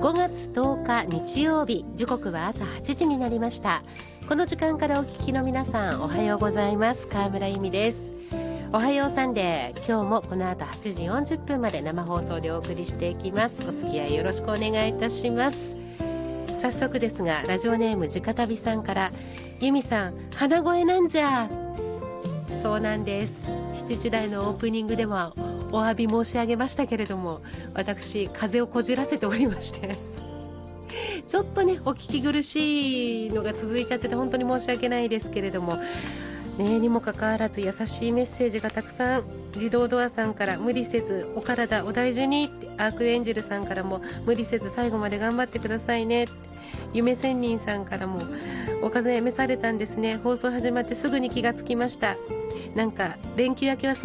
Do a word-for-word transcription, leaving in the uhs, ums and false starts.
ごがつとおか日曜日、時刻は朝はちじになりました。この時間からお聞きの皆さん、おはようございます。川村由美です。おはようサンデー、今日もこの後はちじよんじゅっぷんまで生放送でお送りしていきます。お付き合いよろしくお願いいたします。早速ですが、ラジオネームじかたびさんから、由美さん鼻声なんじゃ。そうなんです。しちじ台のオープニングではお詫び申し上げましたけれども、私風邪をこじらせておりましてちょっとねお聞き苦しいのが続いちゃってて本当に申し訳ないですけれどもね、にもかかわらず優しいメッセージがたくさん、自動ドアさんから無理せずお体お大事にって、アークエンジェルさんからも無理せず最後まで頑張ってくださいねって、夢仙人さんからもお風邪召されたんですね、放送始まってすぐに気がつきました。なんか連休明けは